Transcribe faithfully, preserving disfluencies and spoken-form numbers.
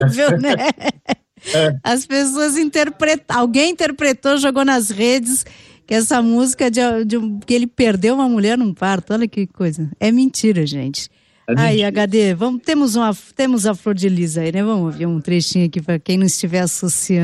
Viu, né? É. As pessoas interpretaram, alguém interpretou, jogou nas redes que essa música de, de um- que ele perdeu uma mulher num parto. Olha que coisa. É mentira, gente. É Aí, mentira. H D, vamos, temos, uma, temos a Flor de Lis aí, né? Vamos ouvir um trechinho aqui para quem não estiver associando.